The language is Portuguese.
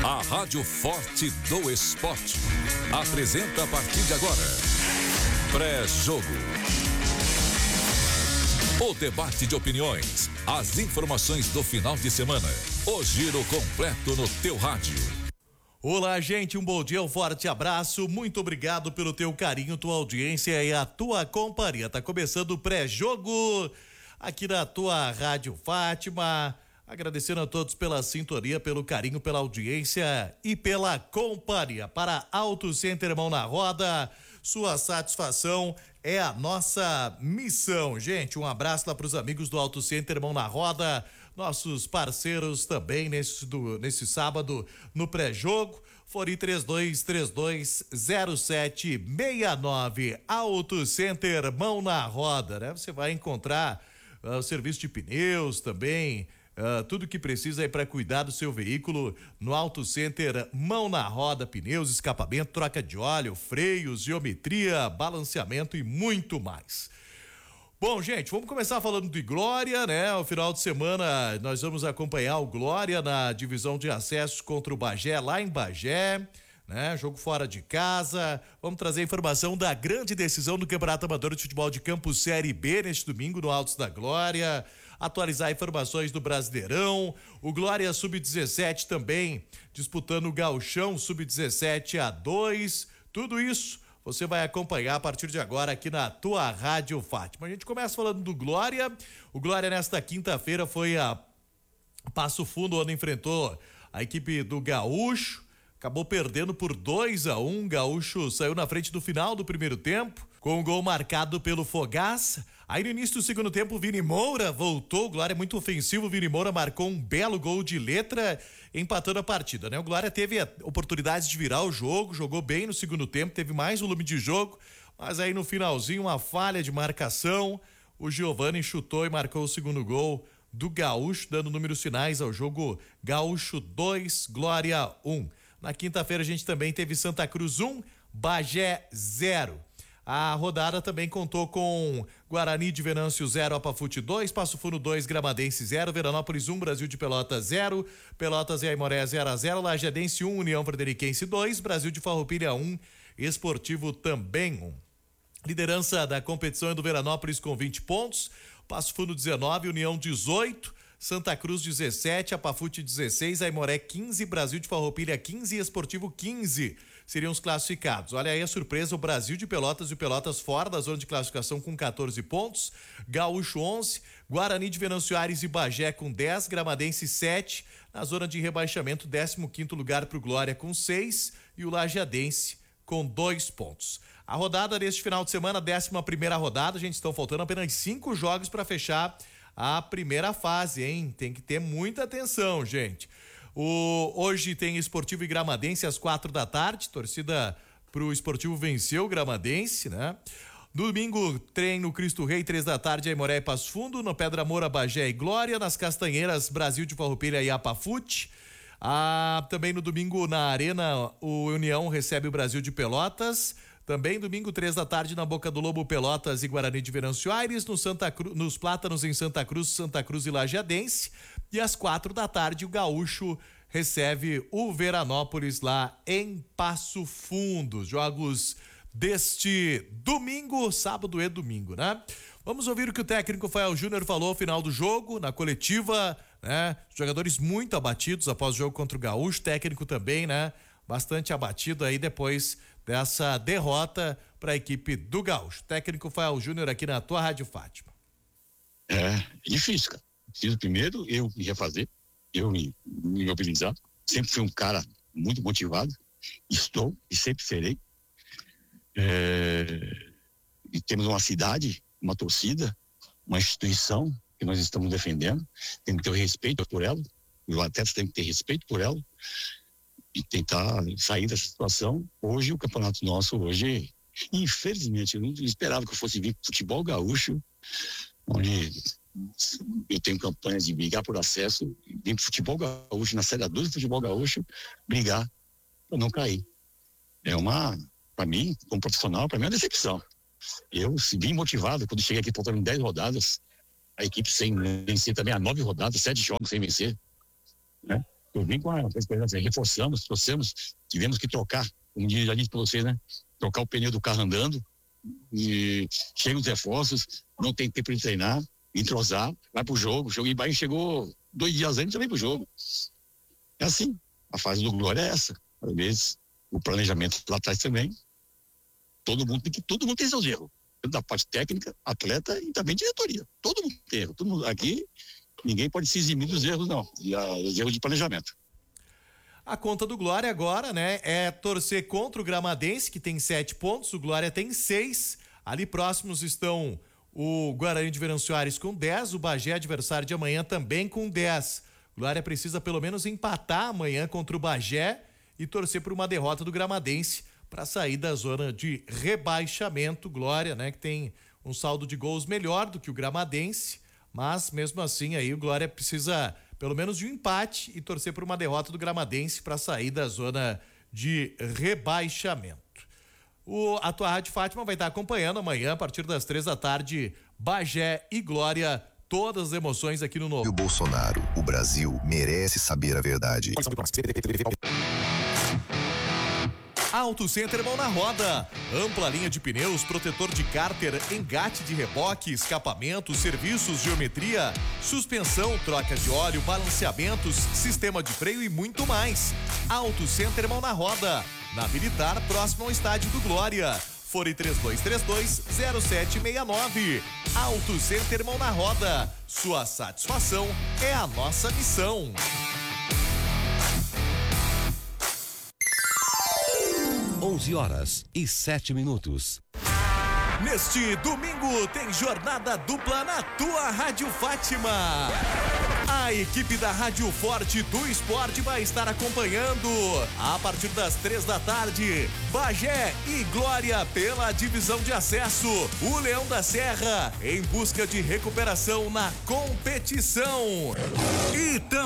A Rádio Forte do Esporte apresenta a partir de agora Pré-Jogo. O debate de opiniões, as informações do final de semana, o giro completo no teu rádio. Olá, gente, um bom dia, um forte abraço, muito obrigado pelo teu carinho, tua audiência e a tua companhia. Tá começando o Pré-Jogo aqui na tua Rádio Fátima. Agradecendo a todos pela sintonia, pelo carinho, pela audiência e pela companhia. Para Auto Center Mão na Roda, sua satisfação é a nossa missão. Gente, um abraço lá para os amigos do Auto Center Mão na Roda, nossos parceiros também nesse sábado no pré-jogo. Fori 32320769. Auto Center Mão na Roda, né? Você vai encontrar o serviço de pneus também. Tudo que precisa aí para cuidar do seu veículo no Auto Center Mão na Roda, pneus, escapamento, troca de óleo, freios, geometria, balanceamento e muito mais. Bom, gente, vamos começar falando de Glória, né? No final de semana nós vamos acompanhar o Glória na divisão de acessos contra o Bagé, lá em Bagé, né? Jogo fora de casa. Vamos trazer informação da grande decisão do Campeonato Amador de Futebol de Campo Série B neste domingo no Altos da Glória. Atualizar informações do Brasileirão, o Glória Sub-17 também disputando o Gauchão Sub-17 A2, tudo isso você vai acompanhar a partir de agora aqui na tua Rádio Fátima. A gente começa falando do Glória. O Glória nesta quinta-feira foi a Passo Fundo, onde enfrentou a equipe do Gaúcho, acabou perdendo por 2-1, o Gaúcho saiu na frente do final do primeiro tempo, com um gol marcado pelo Fogaça. Aí no início do segundo tempo, o Vini Moura voltou, o Glória é muito ofensivo, o Vini Moura marcou um belo gol de letra, empatando a partida, né? O Glória teve a oportunidade de virar o jogo, jogou bem no segundo tempo, teve mais volume de jogo, mas aí no finalzinho, uma falha de marcação, o Giovani chutou e marcou o segundo gol do Gaúcho, dando números finais ao jogo Gaúcho 2, Glória 1. Na quinta-feira a gente também teve Santa Cruz 1, Bagé 0. A rodada também contou com Guarani de Venâncio 0, Apafute 2, Passo Fundo 2, Gramadense 0, Veranópolis 1, Brasil de Pelotas 0, Pelotas e Aimoré 0-0, Lajadense 1, União Frederiquense 2, Brasil de Farroupilha 1, Esportivo também 1. Liderança da competição é do Veranópolis com 20 pontos, Passo Fundo 19, União 18, Santa Cruz 17, Apafute 16, Aimoré 15, Brasil de Farroupilha 15 e Esportivo 15 seriam os classificados. Olha aí a surpresa, o Brasil de Pelotas e o Pelotas fora da zona de classificação com 14 pontos, Gaúcho 11, Guarani de Venâncio Aires e Bagé com 10, Gramadense 7, na zona de rebaixamento 15º lugar para o Glória com 6 e o Lajadense com 2 pontos. A rodada deste final de semana, 11ª rodada, gente, estão faltando apenas 5 jogos para fechar a primeira fase, hein? Tem que ter muita atenção, gente. Hoje tem Esportivo e Gramadense às 4h, torcida pro Esportivo vencer o Gramadense, né? Domingo, treino Cristo Rei, 3h, Aimoré e Passo Fundo, no Pedra Moura, Bagé e Glória, nas Castanheiras, Brasil de Farroupilha e Apafute. Também no domingo, na Arena, o União recebe o Brasil de Pelotas. Também domingo, 3h, na Boca do Lobo, Pelotas e Guarani de Venâncio Aires, nos Plátanos em Santa Cruz e Lajadense. E às 4h, o Gaúcho recebe o Veranópolis lá em Passo Fundo. Jogos deste domingo, sábado e domingo, né? Vamos ouvir o que o técnico Rafael Júnior falou ao final do jogo, na coletiva, né? Jogadores muito abatidos após o jogo contra o Gaúcho, técnico também, né? Bastante abatido aí depois dessa derrota para a equipe do Gaúcho. Técnico Rafael Júnior aqui na tua Rádio Fátima. É difícil, cara. Preciso primeiro eu me refazer, eu me mobilizar. Sempre fui um cara muito motivado, estou e sempre serei. E temos uma cidade, uma torcida, uma instituição que nós estamos defendendo. Temos que ter respeito por ela, os atletas têm que ter respeito por ela e tentar sair dessa situação. Hoje, o campeonato nosso, infelizmente, eu não esperava que eu fosse vir futebol gaúcho, onde eu tenho campanhas de brigar por acesso, dentro do futebol gaúcho, na Série A2 do futebol gaúcho, brigar para não cair. Para mim, como profissional, para mim é uma decepção. Eu vim motivado, quando cheguei aqui faltando 10 rodadas, a equipe sem vencer também há 9 rodadas, 7 jogos sem vencer, né? Eu vim com a esperança, reforçamos, trouxemos, tivemos que trocar, como já disse para vocês, né? Trocar o pneu do carro andando, e chegam os reforços, não tem tempo de treinar, entrosar, vai pro jogo. O jogo em chegou 2 dias antes também pro jogo. É assim, a fase do Glória é essa. Às vezes, o planejamento lá atrás também, todo mundo tem seus erros. Tanto da parte técnica, atleta e também diretoria. Todo mundo tem erro. Todo mundo, aqui, ninguém pode se eximir dos erros, não. E os erros de planejamento. A conta do Glória agora, né, é torcer contra o Gramadense, que tem 7 pontos, o Glória tem 6. Ali próximos estão o Guarani de Venâncio Aires com 10, o Bagé, adversário de amanhã, também com 10. Glória precisa pelo menos empatar amanhã contra o Bagé e torcer por uma derrota do Gramadense para sair da zona de rebaixamento. Glória, né, que tem um saldo de gols melhor do que o Gramadense, mas mesmo assim aí o Glória precisa pelo menos de um empate e torcer por uma derrota do Gramadense para sair da zona de rebaixamento. A tua Rádio Fátima vai estar acompanhando amanhã, a partir das 3 da tarde, Bagé e Glória, todas as emoções aqui no Novo. E o Bolsonaro, o Brasil merece saber a verdade. Auto Center Mão na Roda, ampla linha de pneus, protetor de cárter, engate de reboque, escapamento, serviços, geometria, suspensão, troca de óleo, balanceamentos, sistema de freio e muito mais. Auto Center Mão na Roda, na Militar, próximo ao estádio do Glória. Fone 3232-0769. Auto Center Mão na Roda, sua satisfação é a nossa missão. 11h07. Neste domingo tem jornada dupla na tua Rádio Fátima. A equipe da Rádio Forte do Esporte vai estar acompanhando a partir das 3 da tarde, Bagé e Glória pela divisão de acesso. O Leão da Serra em busca de recuperação na competição. E também